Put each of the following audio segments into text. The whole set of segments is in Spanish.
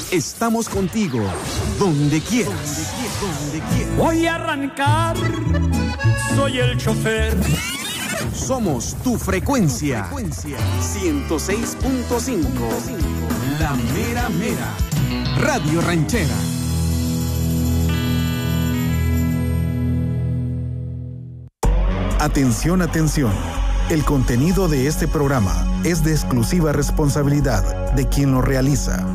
Estamos contigo, donde quieras. Voy a arrancar, soy el chofer. Somos tu frecuencia. 106.5. La mera mera. Radio Ranchera. Atención, atención. El contenido de este programa es de exclusiva responsabilidad de quien lo realiza.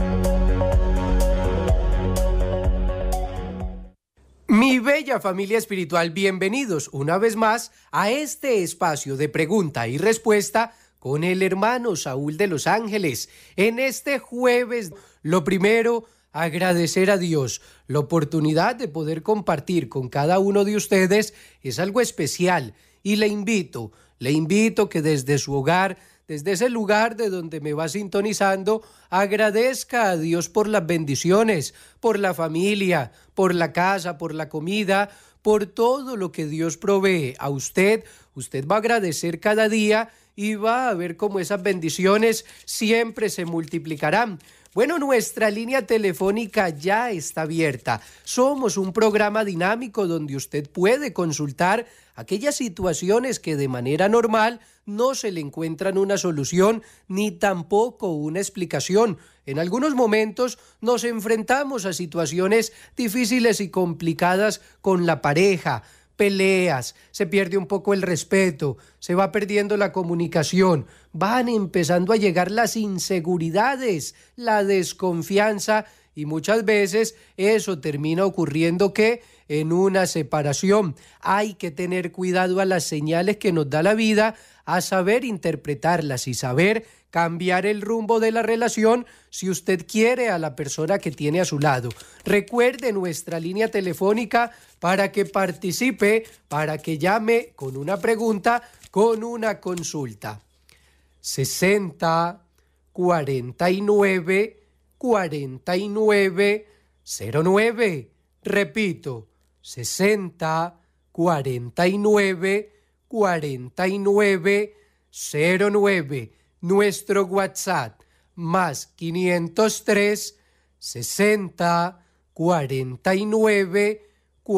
Mi bella familia espiritual, bienvenidos una vez más a este espacio de pregunta y respuesta con el hermano Saúl de Los Ángeles. En este jueves, lo primero, agradecer a Dios. La oportunidad de poder compartir con cada uno de ustedes es algo especial y le invito que desde su hogar, desde ese lugar de donde me va sintonizando, agradezca a Dios por las bendiciones, por la familia, por la casa, por la comida, por todo lo que Dios provee a usted. Usted va a agradecer cada día y va a ver cómo esas bendiciones siempre se multiplicarán. Bueno, nuestra línea telefónica ya está abierta. Somos un programa dinámico donde usted puede consultar aquellas situaciones que de manera normal no se le encuentran una solución ni tampoco una explicación. En algunos momentos nos enfrentamos a situaciones difíciles y complicadas con la pareja, peleas, se pierde un poco el respeto, se va perdiendo la comunicación, van empezando a llegar las inseguridades, la desconfianza y muchas veces eso termina ocurriendo que en una separación. Hay que tener cuidado a las señales que nos da la vida, a saber interpretarlas y saber cambiar el rumbo de la relación si usted quiere a la persona que tiene a su lado. Recuerde nuestra línea telefónica para que participe, para que llame con una pregunta, con una consulta. 60 49 49 09. Repito, 60 49 49 09. Nuestro WhatsApp, más 503 60 49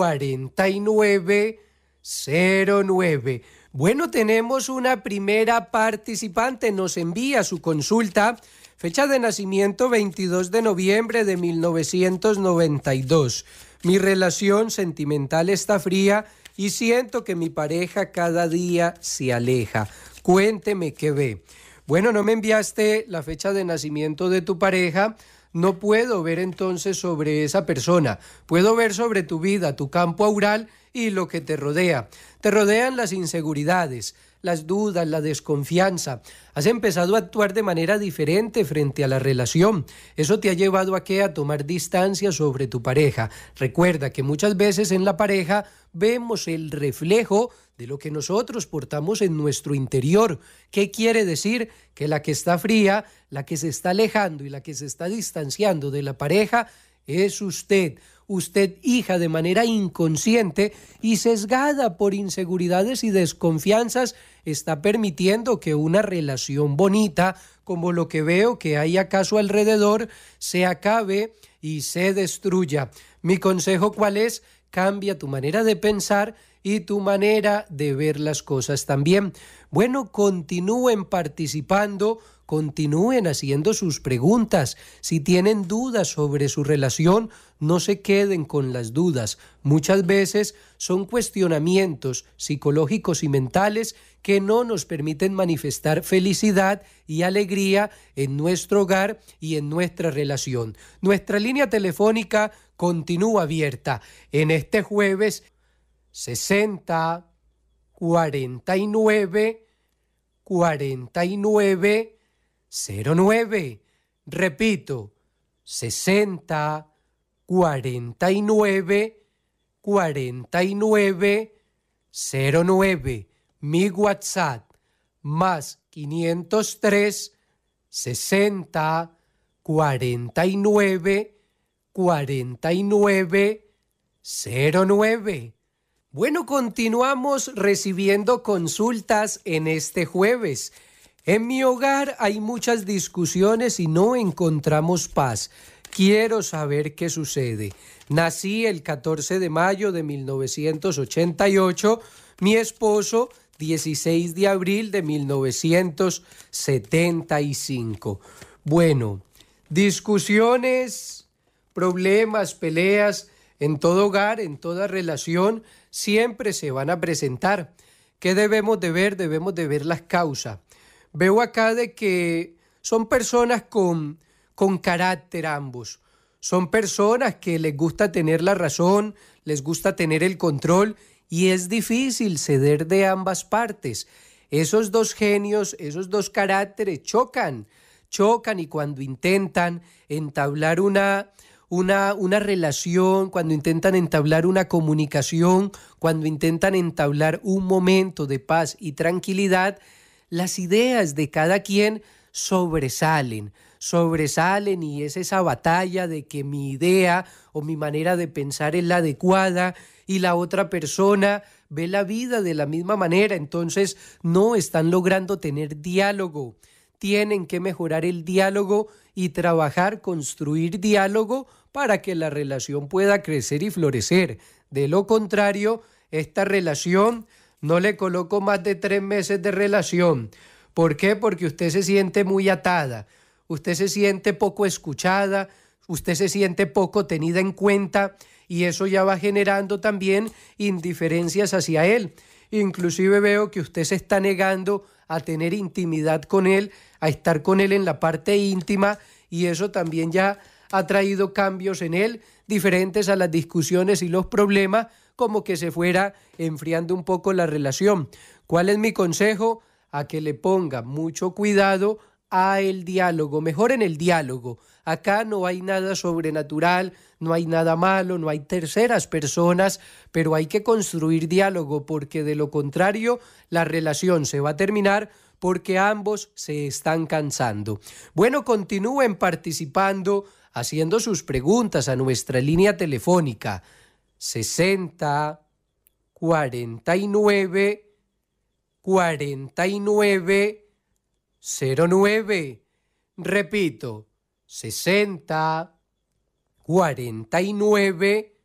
49 09. Bueno, tenemos una primera participante, nos envía su consulta, fecha de nacimiento 22 de noviembre de 1992. Mi relación sentimental está fría y siento que mi pareja cada día se aleja. Cuénteme qué ve. Bueno, no me enviaste la fecha de nacimiento de tu pareja, no puedo ver entonces sobre esa persona. Puedo ver sobre tu vida, tu campo aural y lo que te rodea. Te rodean las inseguridades, las dudas, la desconfianza. Has empezado a actuar de manera diferente frente a la relación. Eso te ha llevado a ¿qué? A tomar distancia sobre tu pareja. Recuerda que muchas veces en la pareja vemos el reflejo de lo que nosotros portamos en nuestro interior. ¿Qué quiere decir? Que la que está fría, la que se está alejando y la que se está distanciando de la pareja es usted. Usted, hija, de manera inconsciente y sesgada por inseguridades y desconfianzas, está permitiendo que una relación bonita, como lo que veo que hay acaso alrededor, se acabe y se destruya. Mi consejo, ¿cuál es? Cambia tu manera de pensar y tu manera de ver las cosas también. Bueno, continúen participando, continúen haciendo sus preguntas. Si tienen dudas sobre su relación, no se queden con las dudas. Muchas veces son cuestionamientos psicológicos y mentales que no nos permiten manifestar felicidad y alegría en nuestro hogar y en nuestra relación. Nuestra línea telefónica continúa abierta en este jueves 60 49 49 09. Repito, 60 49 49 09. Mi WhatsApp, más 503 60 49 49 09. Bueno, continuamos recibiendo consultas en este jueves. En mi hogar hay muchas discusiones y no encontramos paz. Quiero saber qué sucede. Nací el 14 de mayo de 1988, mi esposo 16 de abril de 1975. Bueno, discusiones, problemas, peleas en todo hogar, en toda relación, siempre se van a presentar. ¿Qué debemos de ver? Debemos de ver las causas. Veo acá de que son personas con carácter ambos. Son personas que les gusta tener la razón, les gusta tener el control y es difícil ceder de ambas partes. Esos dos genios, esos dos caracteres chocan y cuando intentan entablar una relación, cuando intentan entablar una comunicación, cuando intentan entablar un momento de paz y tranquilidad, las ideas de cada quien sobresalen y es esa batalla de que mi idea o mi manera de pensar es la adecuada y la otra persona ve la vida de la misma manera, entonces no están logrando tener diálogo. Tienen que mejorar el diálogo y trabajar, construir diálogo para que la relación pueda crecer y florecer. De lo contrario, esta relación no le coloco más de 3 meses de relación. ¿Por qué? Porque usted se siente muy atada, usted se siente poco escuchada, usted se siente poco tenida en cuenta y eso ya va generando también indiferencias hacia él. Inclusive veo que usted se está negando a tener intimidad con él, a estar con él en la parte íntima y eso también ya ha traído cambios en él, diferentes a las discusiones y los problemas, como que se fuera enfriando un poco la relación. ¿Cuál es mi consejo? A que le ponga mucho cuidado a el diálogo, mejor en el diálogo. Acá no hay nada sobrenatural, no hay nada malo, no hay terceras personas, pero hay que construir diálogo porque de lo contrario la relación se va a terminar porque ambos se están cansando. Bueno, continúen participando, haciendo sus preguntas a nuestra línea telefónica 60 49 49 09. Repito, 60 49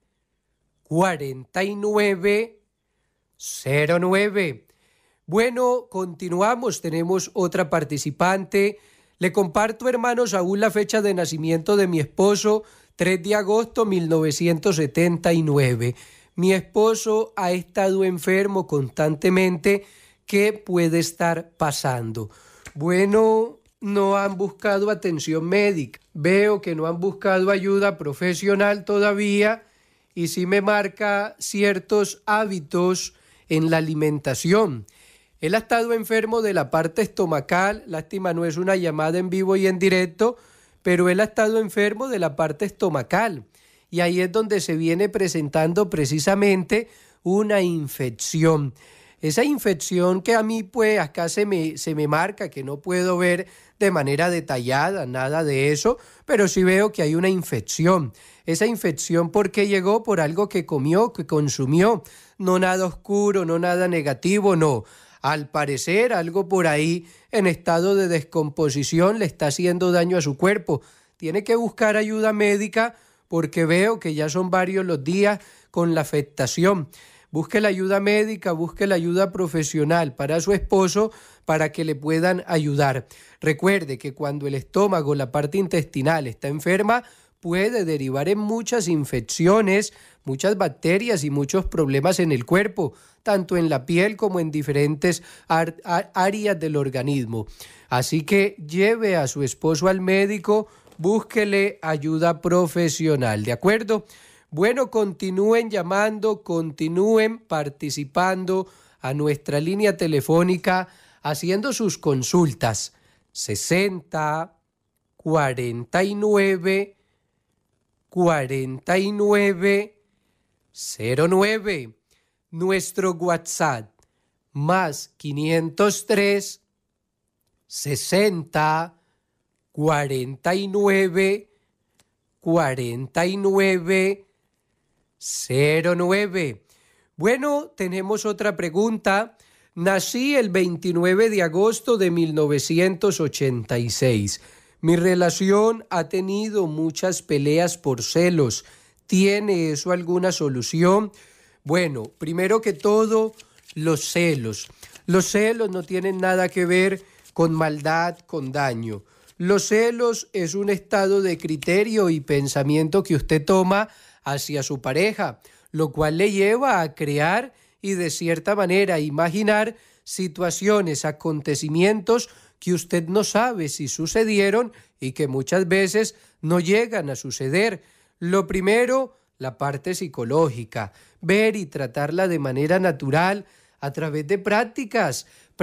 49 09. Bueno, continuamos, tenemos otra participante. Le comparto, hermano Saúl, la fecha de nacimiento de mi esposo, 3 de agosto de 1979. Mi esposo ha estado enfermo constantemente. ¿Qué puede estar pasando? Bueno, no han buscado atención médica. Veo que no han buscado ayuda profesional todavía y sí me marca ciertos hábitos en la alimentación. Él ha estado enfermo de la parte estomacal, lástima no es una llamada en vivo y en directo, pero él ha estado enfermo de la parte estomacal y ahí es donde se viene presentando precisamente una infección. Esa infección que a mí pues acá se me marca, que no puedo ver de manera detallada, nada de eso, pero sí veo que hay una infección. Esa infección, ¿por qué llegó? Por algo que comió, que consumió, no nada oscuro, no nada negativo, no. Al parecer algo por ahí en estado de descomposición le está haciendo daño a su cuerpo. Tiene que buscar ayuda médica porque veo que ya son varios los días con la afectación. Busque la ayuda médica, busque la ayuda profesional para su esposo para que le puedan ayudar. Recuerde que cuando el estómago, la parte intestinal está enferma, puede derivar en muchas infecciones, muchas bacterias y muchos problemas en el cuerpo, tanto en la piel como en diferentes áreas del organismo. Así que lleve a su esposo al médico, búsquele ayuda profesional, ¿de acuerdo? Bueno, continúen llamando, continúen participando a nuestra línea telefónica, haciendo sus consultas. 60 49 49 09. Nuestro WhatsApp, más 503 60 49 49 09. Bueno, tenemos otra pregunta. Nací el 29 de agosto de 1986. Mi relación ha tenido muchas peleas por celos. ¿Tiene eso alguna solución? Bueno, primero que todo, los celos. Los celos no tienen nada que ver con maldad, con daño. Los celos es un estado de criterio y pensamiento que usted toma hacia su pareja, lo cual le lleva a crear y de cierta manera imaginar situaciones, acontecimientos que usted no sabe si sucedieron y que muchas veces no llegan a suceder. Lo primero, la parte psicológica, ver y tratarla de manera natural a través de prácticas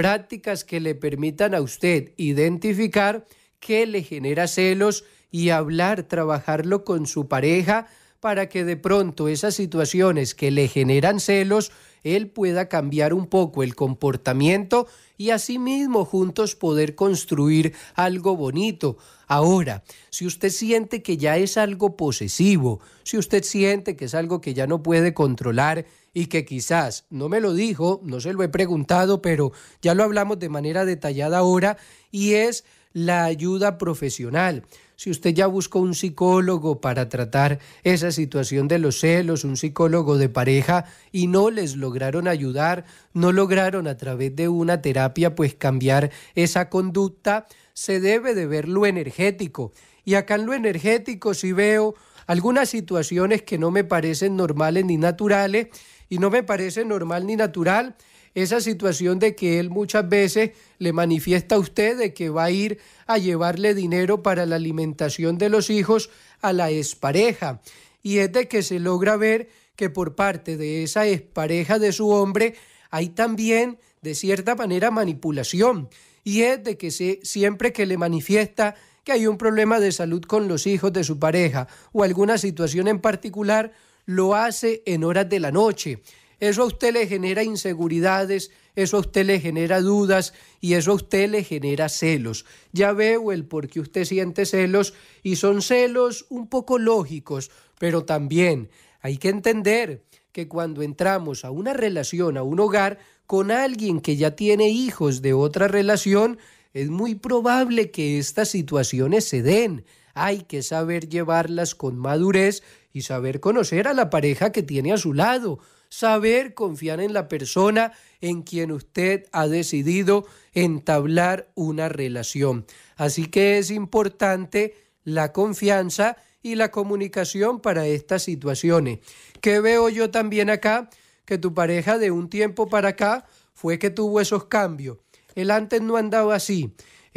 que le permitan a usted identificar qué le genera celos y hablar, trabajarlo con su pareja para que de pronto esas situaciones que le generan celos, él pueda cambiar un poco el comportamiento y asimismo juntos poder construir algo bonito. Ahora, si usted siente que ya es algo posesivo, si usted siente que es algo que ya no puede controlar y que quizás, no me lo dijo, no se lo he preguntado, pero ya lo hablamos de manera detallada ahora, y es la ayuda profesional. Si usted ya buscó un psicólogo para tratar esa situación de los celos, un psicólogo de pareja, y no les lograron ayudar, no lograron a través de una terapia pues cambiar esa conducta, se debe de ver lo energético. Y acá en lo energético sí veo algunas situaciones que no me parecen normales ni naturales, y no me parece normal ni natural esa situación de que él muchas veces le manifiesta a usted de que va a ir a llevarle dinero para la alimentación de los hijos a la expareja. Y es de que se logra ver que por parte de esa expareja de su hombre hay también, de cierta manera, manipulación. Y es de que siempre que le manifiesta que hay un problema de salud con los hijos de su pareja o alguna situación en particular, lo hace en horas de la noche. Eso a usted le genera inseguridades, eso a usted le genera dudas y eso a usted le genera celos. Ya veo el por qué usted siente celos y son celos un poco lógicos, pero también hay que entender que cuando entramos a una relación, a un hogar con alguien que ya tiene hijos de otra relación, es muy probable que estas situaciones se den. Hay que saber llevarlas con madurez y saber conocer a la pareja que tiene a su lado, saber confiar en la persona en quien usted ha decidido entablar una relación. Así que es importante la confianza y la comunicación para estas situaciones. ¿Qué veo yo también acá? Que tu pareja de un tiempo para acá fue que tuvo esos cambios. Él antes no andaba así,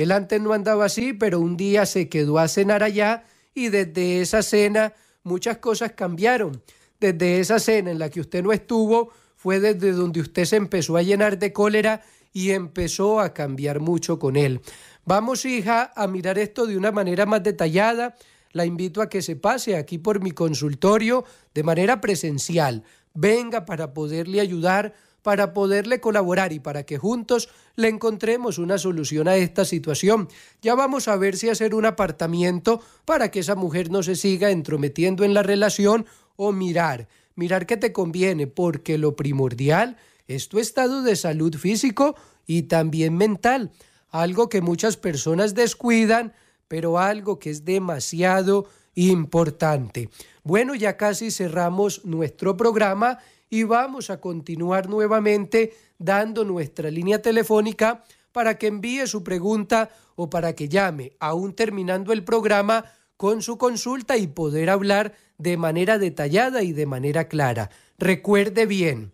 pero un día se quedó a cenar allá y desde esa cena muchas cosas cambiaron. Desde esa cena en la que usted no estuvo, fue desde donde usted se empezó a llenar de cólera y empezó a cambiar mucho con él. Vamos, hija, a mirar esto de una manera más detallada. La invito a que se pase aquí por mi consultorio de manera presencial. Venga para poderle ayudar, para poderle colaborar y para que juntos le encontremos una solución a esta situación. Ya vamos a ver si hacer un apartamiento para que esa mujer no se siga entrometiendo en la relación o mirar qué te conviene, porque lo primordial es tu estado de salud físico y también mental, algo que muchas personas descuidan, pero algo que es demasiado importante. Bueno, ya casi cerramos nuestro programa y vamos a continuar nuevamente dando nuestra línea telefónica para que envíe su pregunta o para que llame, aún terminando el programa, con su consulta y poder hablar de manera detallada y de manera clara. Recuerde bien,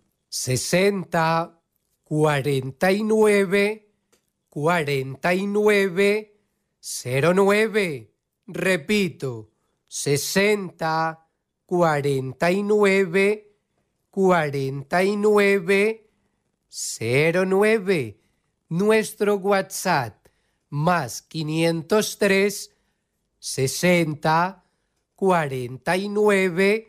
60 49 49 09. Repito, 60 49 49 09. Nuestro WhatsApp más 503 60 49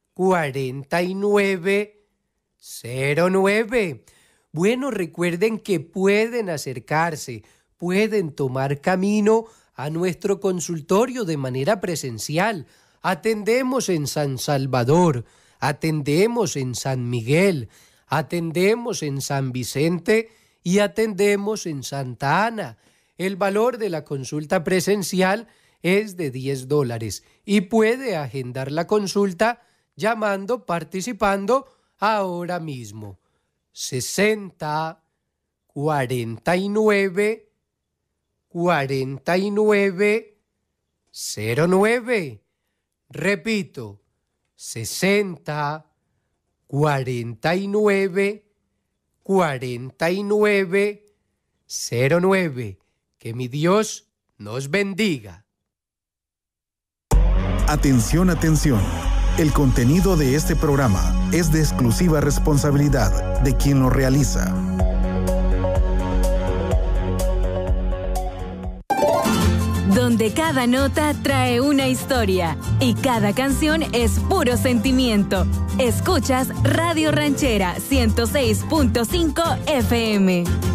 49 09. Bueno, recuerden que pueden acercarse, pueden tomar camino a nuestro consultorio de manera presencial. Atendemos en San Salvador, atendemos en San Miguel, atendemos en San Vicente y atendemos en Santa Ana. El valor de la consulta presencial es de $10 y puede agendar la consulta participando ahora mismo. 60 49 49 09. Repito, 60 49 49 09. Que mi Dios nos bendiga. Atención, atención. El contenido de este programa es de exclusiva responsabilidad de quien lo realiza. Donde cada nota trae una historia y cada canción es puro sentimiento. Escuchas Radio Ranchera 106.5 FM.